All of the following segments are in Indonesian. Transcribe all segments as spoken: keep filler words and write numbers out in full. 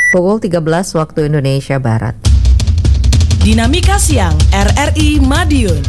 Pukul tiga belas waktu Indonesia Barat. Dinamika Siang R R I Madiun.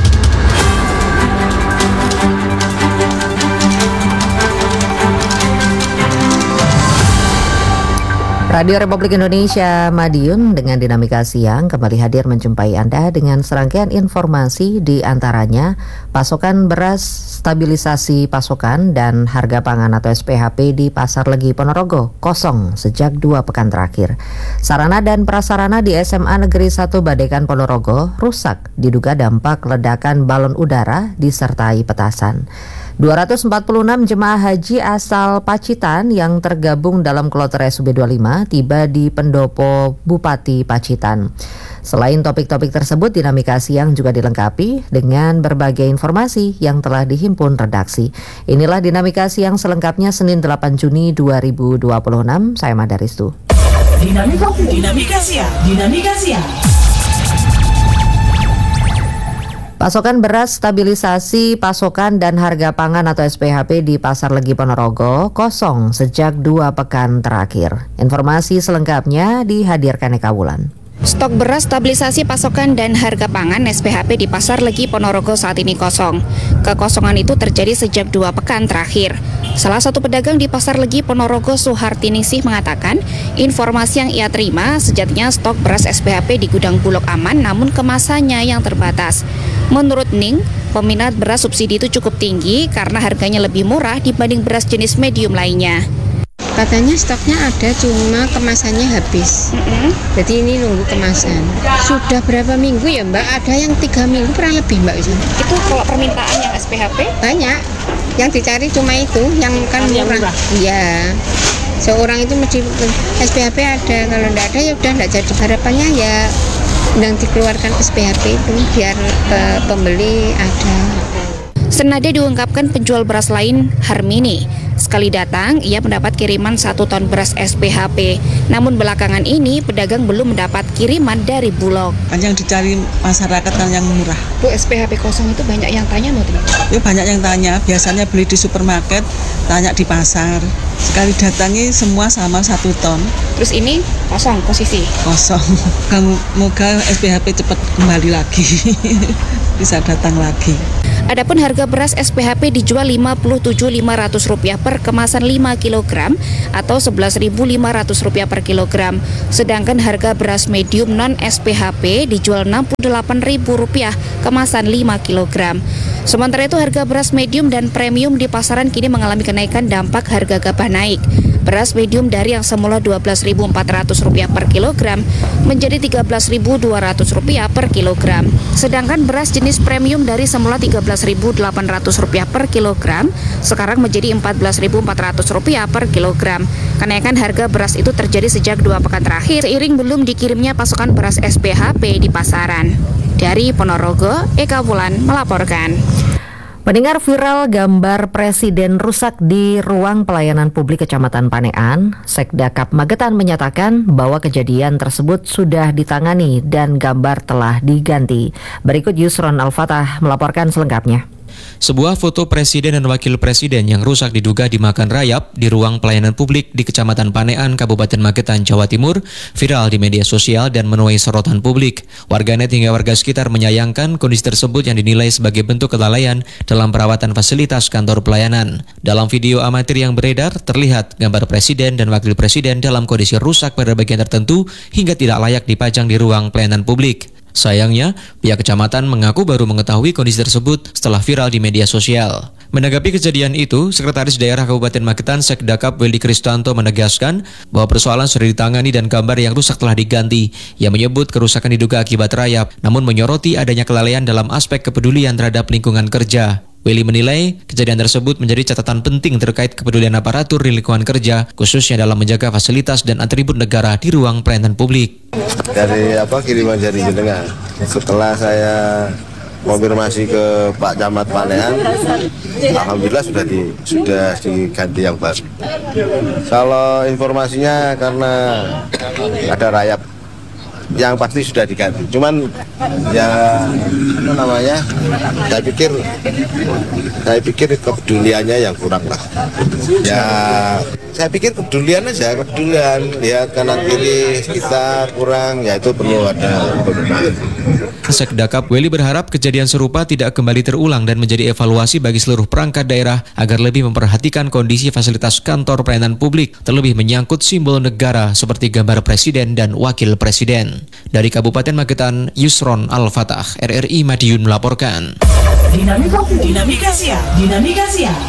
Radio Republik Indonesia Madiun dengan Dinamika Siang kembali hadir menjumpai Anda dengan serangkaian informasi, di antaranya pasokan beras, stabilisasi pasokan dan harga pangan atau S P H P di Pasar Legi Ponorogo kosong sejak dua pekan terakhir. Sarana dan prasarana di S M A Negeri satu Badekan Ponorogo rusak diduga dampak ledakan balon udara disertai petasan. dua ratus empat puluh enam jemaah haji asal Pacitan yang tergabung dalam kloter S U B dua puluh lima tiba di pendopo Bupati Pacitan. Selain topik-topik tersebut, Dinamika Siang juga dilengkapi dengan berbagai informasi yang telah dihimpun redaksi. Inilah Dinamika Siang selengkapnya Senin delapan Juni dua ribu dua puluh enam. Saya Madaristu. Dinamika, Dinamika Siang, Dinamika Siang. Pasokan beras, stabilisasi pasokan dan harga pangan atau S P H P di Pasar Legi Ponorogo kosong sejak dua pekan terakhir. Informasi selengkapnya dihadirkan Eka Wulan. Stok beras, stabilisasi pasokan dan harga pangan S P H P di Pasar Legi Ponorogo saat ini kosong. Kekosongan itu terjadi sejak dua pekan terakhir. Salah satu pedagang di Pasar Legi Ponorogo, Suhartiningsih, mengatakan informasi yang ia terima sejatinya stok beras S P H P di gudang Bulog aman, namun kemasannya yang terbatas. Menurut Ning, peminat beras subsidi itu cukup tinggi karena harganya lebih murah dibanding beras jenis medium lainnya. Katanya stoknya ada, cuma kemasannya habis. Mm-hmm. Jadi ini nunggu kemasan. Sudah berapa minggu ya Mbak? Ada yang tiga minggu pernah lebih Mbak. Itu kalau permintaan yang S P H P? Banyak. Yang dicari cuma itu, yang kan murah. Iya. Seorang itu mesti S P H P ada, kalau tidak ada ya udah tidak jadi. Harapannya ya yang dikeluarkan S P H P itu biar uh, pembeli ada. Senada diungkapkan penjual beras lain, Harmini. Sekali datang, ia mendapat kiriman satu ton beras S P H P. Namun belakangan ini, pedagang belum mendapat kiriman dari Bulog. Yang dicari masyarakat kan yang murah. Bu, S P H P kosong itu banyak yang tanya mau tidak? Ya banyak yang tanya, biasanya beli di supermarket, tanya di pasar. Sekali datangi semua sama satu ton. Terus ini kosong posisi? Kosong. Semoga S P H P cepat kembali lagi, bisa datang lagi. Adapun harga beras S P H P dijual lima puluh tujuh ribu lima ratus rupiah per kemasan lima kilogram atau sebelas ribu lima ratus rupiah per kilogram. Sedangkan harga beras medium non S P H P dijual enam puluh delapan ribu rupiah kemasan lima kilogram. Sementara itu harga beras medium dan premium di pasaran kini mengalami kenaikan dampak harga gabah naik. Beras medium dari yang semula dua belas ribu empat ratus rupiah per kilogram menjadi tiga belas ribu dua ratus rupiah per kilogram. Sedangkan beras jenis premium dari semula tiga belas ribu delapan ratus rupiah per kilogram sekarang menjadi empat belas ribu empat ratus rupiah per kilogram. Kenaikan harga beras itu terjadi sejak dua pekan terakhir seiring belum dikirimnya pasokan beras S P H P di pasaran. Dari Ponorogo, Eka Wulan melaporkan. Pendengar, viral gambar Presiden rusak di ruang pelayanan publik Kecamatan Panean. Sekdakap Magetan menyatakan bahwa kejadian tersebut sudah ditangani dan gambar telah diganti. Berikut Yusron Al-Fatah melaporkan selengkapnya. Sebuah foto presiden dan wakil presiden yang rusak diduga dimakan rayap di ruang pelayanan publik di Kecamatan Panean, Kabupaten Magetan, Jawa Timur, viral di media sosial dan menuai sorotan publik. Warganet hingga warga sekitar menyayangkan kondisi tersebut yang dinilai sebagai bentuk kelalaian dalam perawatan fasilitas kantor pelayanan. Dalam video amatir yang beredar, terlihat gambar presiden dan wakil presiden dalam kondisi rusak pada bagian tertentu hingga tidak layak dipajang di ruang pelayanan publik. Sayangnya, pihak kecamatan mengaku baru mengetahui kondisi tersebut setelah viral di media sosial. Menanggapi kejadian itu, Sekretaris Daerah Kabupaten Magetan Sekdakap Welly Kristanto menegaskan bahwa persoalan sudah ditangani dan gambar yang rusak telah diganti. Ia menyebut kerusakan diduga akibat rayap, namun menyoroti adanya kelalaian dalam aspek kepedulian terhadap lingkungan kerja. Welly menilai kejadian tersebut menjadi catatan penting terkait kepedulian aparatur di lingkungan kerja, khususnya dalam menjaga fasilitas dan atribut negara di ruang pelayanan publik. Dari apa kiriman dari jenengan, setelah saya konfirmasi ke Pak Camat Panean, alhamdulillah sudah di sudah diganti yang baru. Kalau informasinya karena ada rayap, yang pasti sudah diganti. Cuman ya apa namanya? Saya pikir saya pikir kepeduliannya yang kurang lah. Ya saya pikir kepedulian aja, kepedulian, lihat kanan kiri kita kurang, ya itu perlu ada perubahan. Sekdakap Weli berharap kejadian serupa tidak kembali terulang dan menjadi evaluasi bagi seluruh perangkat daerah agar lebih memperhatikan kondisi fasilitas kantor pelayanan publik, terlebih menyangkut simbol negara seperti gambar presiden dan wakil presiden. Dari Kabupaten Magetan, Yusron Al-Fatah, R R I Madiun melaporkan. Dinamika, dinamika siang, dinamika siang.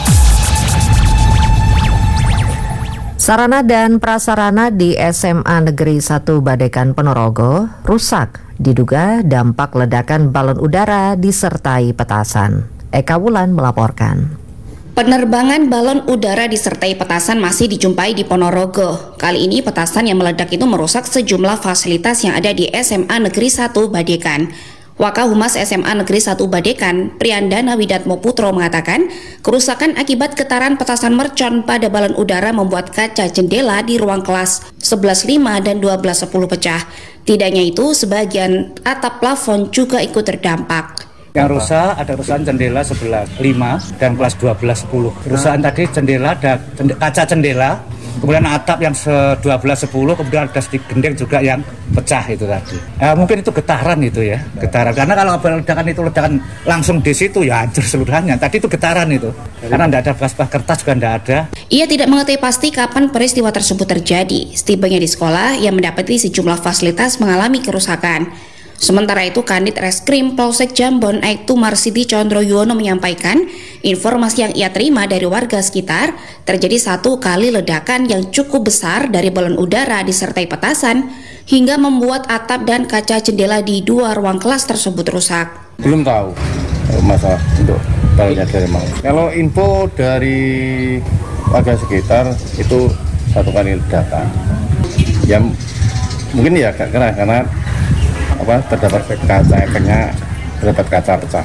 Sarana dan prasarana di S M A Negeri satu Badekan Ponorogo rusak, diduga dampak ledakan balon udara disertai petasan. Eka Wulan melaporkan. Penerbangan balon udara disertai petasan masih dijumpai di Ponorogo. Kali ini petasan yang meledak itu merusak sejumlah fasilitas yang ada di S M A Negeri satu Badekan. Wakahumas S M A Negeri satu Badekan, Priyandana Widatmo Putro mengatakan, kerusakan akibat getaran petasan mercon pada balon udara membuat kaca jendela di ruang kelas sebelas lima dan dua belas sepuluh pecah. Tidaknya itu, sebagian atap plafon juga ikut terdampak. Yang rusak ada kerusakan jendela sebelas lima dan kelas dua belas sepuluh. Kerusakan tadi jendela ada jende, kaca jendela, kemudian atap yang dua belas sepuluh, kemudian ada sedikit gendeng juga yang pecah itu tadi. Ya, mungkin itu getaran itu ya, getaran. Karena kalau ledakan itu ledakan langsung di situ ya hancur seluruhnya. Tadi itu getaran itu, karena tidak ada bekas kertas juga tidak ada. Ia tidak mengetahui pasti kapan peristiwa tersebut terjadi. Setibanya di sekolah, ia mendapati sejumlah fasilitas mengalami kerusakan. Sementara itu, Kanit Reskrim Polsek Jambon Aibtu Marsidi Condro Yuwono menyampaikan informasi yang ia terima dari warga sekitar terjadi satu kali ledakan yang cukup besar dari balon udara disertai petasan hingga membuat atap dan kaca jendela di dua ruang kelas tersebut rusak. Belum tahu masalah untuk tahunya dari mana. Kalau info dari warga sekitar itu satu kali ledakan. Ya mungkin ya karena karena apa terdapat kaca efeknya terdapat kaca pecah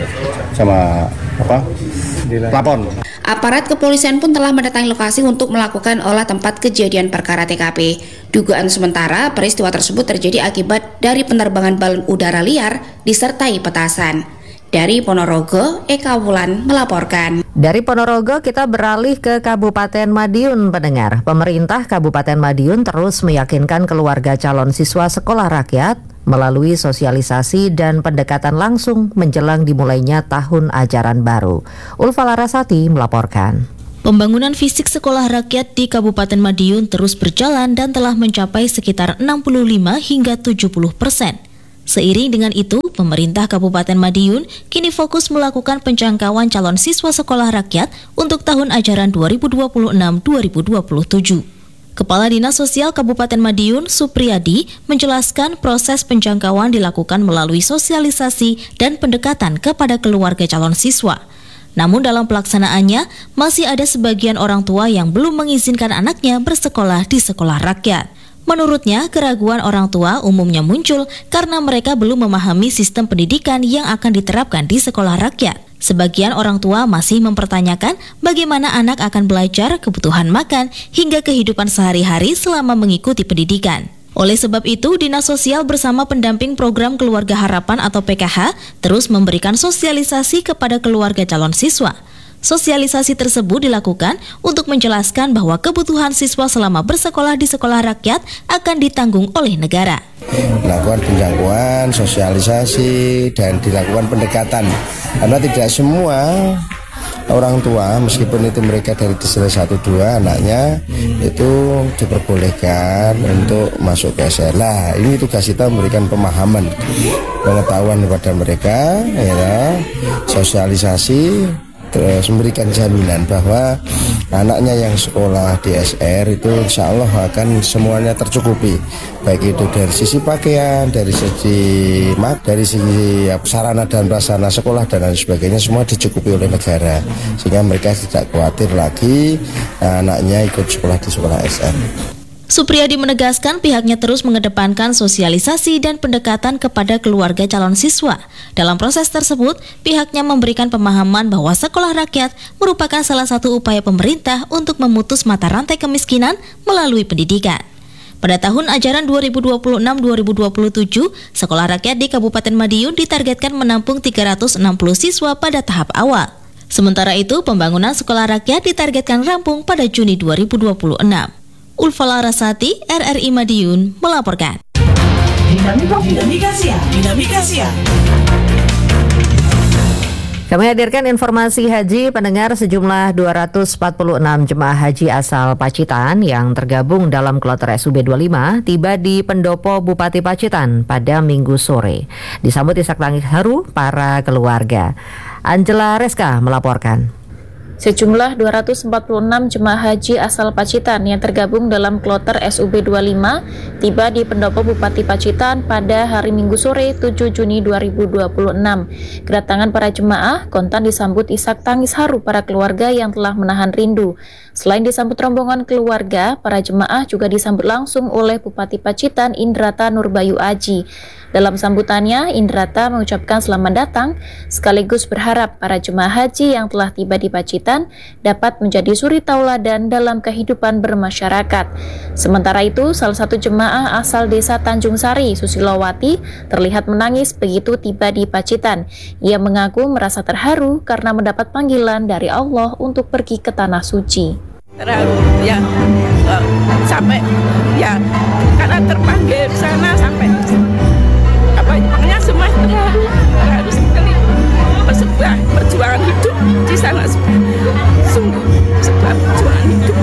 sama apa plafon. Aparat kepolisian pun telah mendatangi lokasi untuk melakukan olah tempat kejadian perkara T K P. Dugaan sementara peristiwa tersebut terjadi akibat dari penerbangan balon udara liar disertai petasan. Dari Ponorogo, Eka Wulan melaporkan. Dari Ponorogo kita beralih ke Kabupaten Madiun, pendengar. Pemerintah Kabupaten Madiun terus meyakinkan keluarga calon siswa sekolah rakyat melalui sosialisasi dan pendekatan langsung menjelang dimulainya tahun ajaran baru. Ulfa Larasati melaporkan. Pembangunan fisik sekolah rakyat di Kabupaten Madiun terus berjalan dan telah mencapai sekitar enam puluh lima hingga tujuh puluh persen. Seiring dengan itu, pemerintah Kabupaten Madiun kini fokus melakukan penjangkauan calon siswa sekolah rakyat untuk tahun ajaran dua ribu dua puluh enam dua ribu dua puluh tujuh. Kepala Dinas Sosial Kabupaten Madiun, Supriyadi, menjelaskan proses penjangkauan dilakukan melalui sosialisasi dan pendekatan kepada keluarga calon siswa. Namun dalam pelaksanaannya, masih ada sebagian orang tua yang belum mengizinkan anaknya bersekolah di sekolah rakyat. Menurutnya, keraguan orang tua umumnya muncul karena mereka belum memahami sistem pendidikan yang akan diterapkan di sekolah rakyat. Sebagian orang tua masih mempertanyakan bagaimana anak akan belajar kebutuhan makan hingga kehidupan sehari-hari selama mengikuti pendidikan. Oleh sebab itu, Dinas Sosial bersama pendamping program Keluarga Harapan atau P K H terus memberikan sosialisasi kepada keluarga calon siswa. Sosialisasi tersebut dilakukan untuk menjelaskan bahwa kebutuhan siswa selama bersekolah di sekolah rakyat akan ditanggung oleh negara. Melakukan penjangkauan, sosialisasi, dan dilakukan pendekatan. Karena tidak semua orang tua, meskipun itu mereka dari distrik satu dua anaknya, itu diperbolehkan untuk masuk ke S R. Lah, ini tugas kita memberikan pemahaman, pengetahuan kepada mereka, ya, sosialisasi, terus memberikan jaminan bahwa anaknya yang sekolah di S R itu insya Allah akan semuanya tercukupi, baik itu dari sisi pakaian, dari sisi mak, dari sisi ya, sarana dan prasarana sekolah dan lain sebagainya, semua dicukupi oleh negara, sehingga mereka tidak khawatir lagi anaknya ikut sekolah di sekolah S R. Supriyadi menegaskan pihaknya terus mengedepankan sosialisasi dan pendekatan kepada keluarga calon siswa. Dalam proses tersebut, pihaknya memberikan pemahaman bahwa sekolah rakyat merupakan salah satu upaya pemerintah untuk memutus mata rantai kemiskinan melalui pendidikan. Pada tahun ajaran dua ribu dua puluh enam dua ribu dua puluh tujuh, sekolah rakyat di Kabupaten Madiun ditargetkan menampung tiga ratus enam puluh siswa pada tahap awal. Sementara itu, pembangunan sekolah rakyat ditargetkan rampung pada Juni dua ribu dua puluh enam. Ulfa Larasati, R R I Madiun, melaporkan. Dinamika Siang, Dinamika Siang. Kami hadirkan informasi haji pendengar. Sejumlah dua ratus empat puluh enam jemaah haji asal Pacitan yang tergabung dalam kloter S U B dua puluh lima tiba di Pendopo Bupati Pacitan pada Minggu sore. Disambut isak tangis haru para keluarga. Angela Reska melaporkan. Sejumlah dua ratus empat puluh enam jemaah haji asal Pacitan yang tergabung dalam kloter S U B dua puluh lima tiba di Pendopo Bupati Pacitan pada hari Minggu sore tujuh Juni dua ribu dua puluh enam. Kedatangan para jemaah kontan disambut isak tangis haru para keluarga yang telah menahan rindu. Selain disambut rombongan keluarga, para jemaah juga disambut langsung oleh Bupati Pacitan Indrata Nurbayu Aji. Dalam sambutannya, Indrata mengucapkan selamat datang sekaligus berharap para jemaah haji yang telah tiba di Pacitan dapat menjadi suri tauladan dalam kehidupan bermasyarakat. Sementara itu, salah satu jemaah asal desa Tanjung Sari, Susilowati, terlihat menangis begitu tiba di Pacitan. Ia mengaku merasa terharu karena mendapat panggilan dari Allah untuk pergi ke Tanah Suci. Terharu ya, sampai ya karena terpanggil di sana sampai apa makanya semua terharu, terharu sekali. Sebuah perjuangan hidup di sana, sungguh sebuah perjuangan hidup.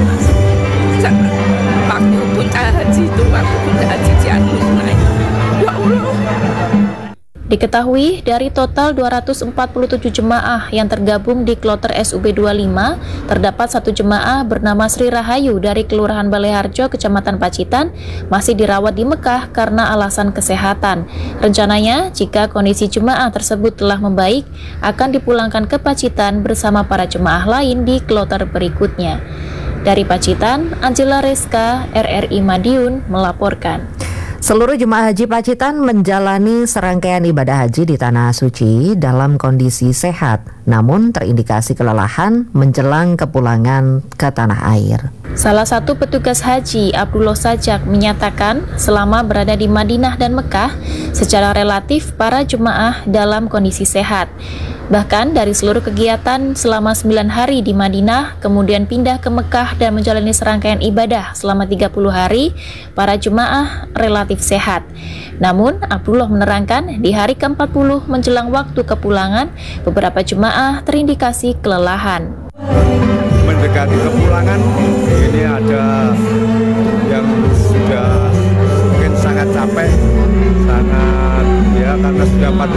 Waktu puncak haji itu, waktu puncak haji di Anu Sungai, ya Allah. Diketahui dari total dua ratus empat puluh tujuh jemaah yang tergabung di kloter S U B dua puluh lima, terdapat satu jemaah bernama Sri Rahayu dari Kelurahan Baleharjo, Kecamatan Pacitan, masih dirawat di Mekah karena alasan kesehatan. Rencananya, jika kondisi jemaah tersebut telah membaik, akan dipulangkan ke Pacitan bersama para jemaah lain di kloter berikutnya. Dari Pacitan, Angela Reska, R R I Madiun, melaporkan. Seluruh jemaah haji Pacitan menjalani serangkaian ibadah haji di Tanah Suci dalam kondisi sehat, namun terindikasi kelelahan menjelang kepulangan ke tanah air. Salah satu petugas haji, Abdullah Sajak, menyatakan selama berada di Madinah dan Mekah, secara relatif para jemaah dalam kondisi sehat. Bahkan dari seluruh kegiatan selama sembilan hari di Madinah, kemudian pindah ke Mekah dan menjalani serangkaian ibadah selama tiga puluh hari, para jemaah relatif sehat. Namun, Abdullah menerangkan di hari ke empat puluh menjelang waktu kepulangan, beberapa jemaah terindikasi kelelahan. Mendekati kepulangan, ini ada yang sudah mungkin sangat capek, sangat ya karena sudah